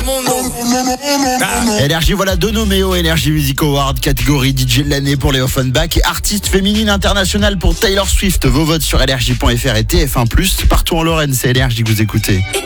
Énergie, voilà, de nommés au Energy Music Award, catégorie DJ de l'année pour les Offenbach et artiste féminine internationale pour Taylor Swift. Vos votes sur energy.fr et TF1+. Partout en Lorraine, c'est Énergie que vous écoutez.